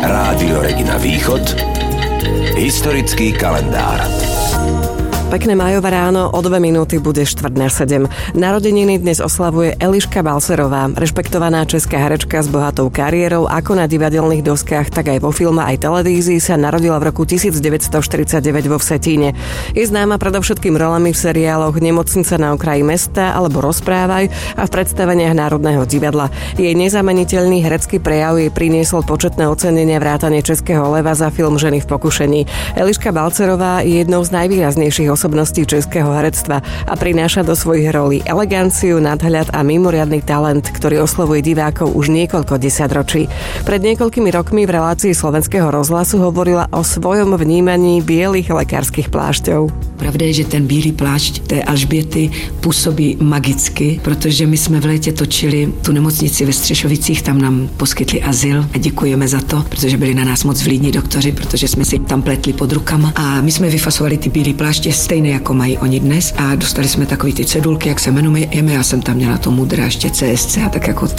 Rádio Regina Východ. Historický kalendár. Pekné májové ráno, o 2 minúty bude 6:45. Narodeniny dnes oslavuje Eliška Balcerová, rešpektovaná česká herečka s bohatou kariérou, ako na divadelných doskách, tak aj vo filme aj televízii sa narodila v roku 1949 vo Vsetíne. Je známa predovšetkým rolami v seriáloch Nemocnica na okraji mesta alebo Rozprávaj a v predstaveniach Národného divadla. Jej nezameniteľný herecký prejav jej priniesol početné ocenenia vrátane Českého leva za film Ženy v pokušení. Eliška Balcerová je jednou z najvýraznejších osobností českého herectva a prináša do svojich rolí eleganciu, nadhľad a mimoriadny talent, ktorý oslovuje divákov už niekoľko desaťročí. Pred niekoľkými rokmi v relácii Slovenského rozhlasu hovorila o svojom vnímaní bielých lekárskych plášťov. Pravda je, že ten bílý plášť té Alžběty působí magicky, protože my jsme v létě točili tu nemocnici ve Střešovicích, tam nám poskytli azyl a děkujeme za to, protože byli na nás moc vlídní doktoři, protože jsme si tam pletli pod rukama a my jsme vyfasovali ty bílý pláště stejné, jako mají oni dnes a dostali jsme takový ty cedulky, jak se jmenujeme, já jsem tam měla to Mudra, ještě CSC a tak jako